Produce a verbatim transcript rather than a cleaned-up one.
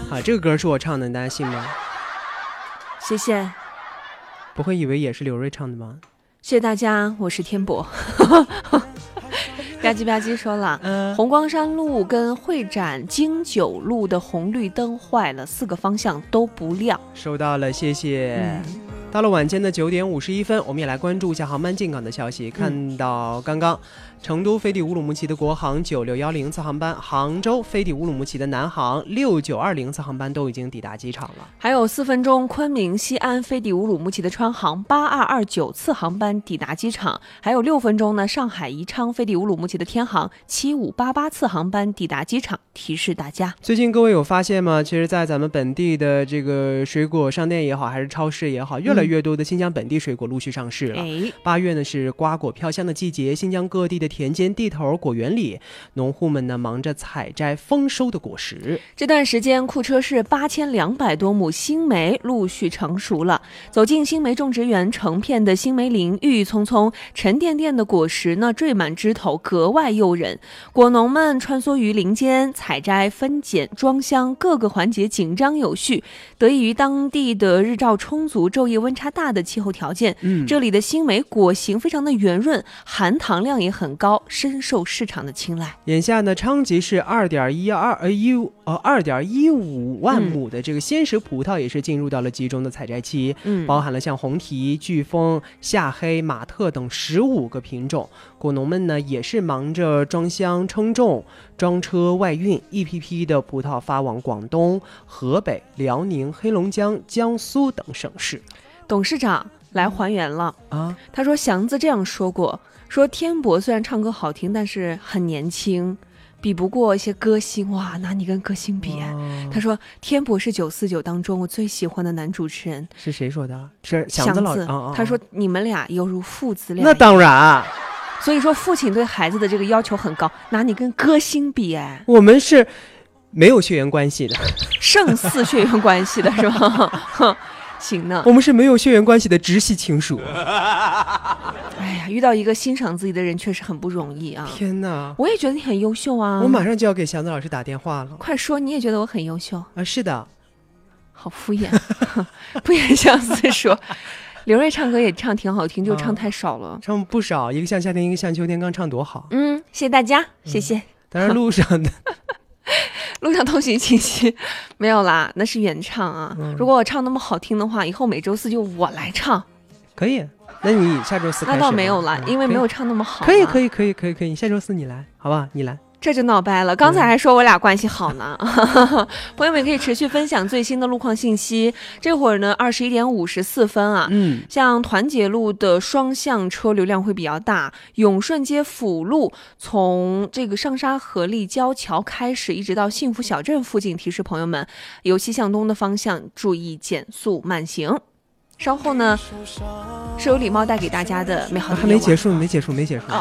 啊，这个歌是我唱的，大家信吗？ 谢谢。 不会以为也是刘瑞唱的吗？ 谢谢大家，我是天博。吧唧吧唧说了、嗯、红光山路跟会展京九路的红绿灯坏了，四个方向都不亮。 收到了，谢谢、嗯、到了晚间的九点五十一分，我们也来关注一下航班进港的消息。看到刚刚成都飞抵乌鲁木齐的国航九六一零次航班，杭州飞抵乌鲁木齐的南航六九二零次航班都已经抵达机场了。 还有四分钟，昆明西安飞抵乌鲁木齐的川航八二二九次航班抵达机场。还有六分钟呢，上海宜昌飞抵乌鲁木齐的天航七五八八次航班抵达机场。提示大家， 最近各位有发现吗？其实在咱们本地的这个水果商店也好，还是超市也好，越来越多的新疆本地水果陆续上市了。八、嗯、月呢是瓜果飘香的季节，新疆各地的田间地头果园里，农户们呢忙着采摘丰收的果实。 这段时间库车市八千两百多亩新梅陆续成熟了，走进新梅种植园，成片的新梅林郁郁葱葱，沉甸甸的果实呢缀满枝头，格外诱人。果农们穿梭于林间，采摘、分拣、装箱，各个环节紧张有序。得益于当地的日照充足、昼夜温差大的气候条件，嗯，这里的新梅果形非常的圆润，含糖量也很高，深受市场的青睐。 眼下呢，昌吉市二点一二呃一呃二点一五万亩的这个鲜食葡萄也是进入到了集中的采摘期，嗯，包含了像红提、飓风、夏黑、马特等十五个品种。果农们呢也是忙着装箱、称重、装车外运，一批批的葡萄发往广东、河北、辽宁、黑龙江、江苏等省市。 董事长来还原了啊！他说祥子这样说过，说天博虽然唱歌好听，但是很年轻，比不过一些歌星。哇，拿你跟歌星比、啊、他说天博是九四九当中我最喜欢的男主持人。 是谁说的？是祥子老师、哦、 他说你们俩犹如父子俩。 那当然， 所以说父亲对孩子的这个要求很高，拿你跟歌星比。哎， 我们是没有血缘关系的， 胜似血缘关系的是吧？行呢， 我们是没有血缘关系的直系亲属。 哎呀，遇到一个欣赏自己的人确实很不容易啊！ 天哪， 我也觉得你很优秀啊！ 我马上就要给祥子老师打电话了。 快说，你也觉得我很优秀啊？是的。 好敷衍，不言相思说。刘瑞唱歌也唱挺好听，就唱太少了、啊、 唱不少，一个像夏天一个像秋天，刚唱多好。 嗯，谢谢大家、嗯、谢谢。 当然路上的路上通行信息没有啦，那是原唱啊、嗯、如果我唱那么好听的话，以后每周四就我来唱。 可以，那你下周四开始。 那倒没有啦、嗯、因为没有唱那么好。 可以可以可以可以可以，下周四你来好吧，你来。 这就闹掰了，刚才还说我俩关系好呢、嗯、朋友们可以持续分享最新的路况信息。这会儿呢二十一点五十四分啊，嗯，像团结路的双向车流量会比较大，永顺街辅路从这个上沙河立交桥开始一直到幸福小镇附近，提示朋友们由西向东的方向注意减速慢行。稍后呢是有礼貌带给大家的美好的夜晚、 啊、还没结束没结束没结束、哦